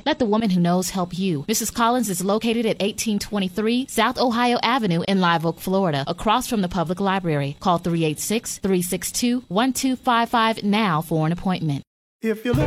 Let the woman who knows help you. Mrs. Collins is located at 1823 South Ohio Avenue in Live Oak, Florida, across from the public library. Call 386-362-1255 now for an appointment. If you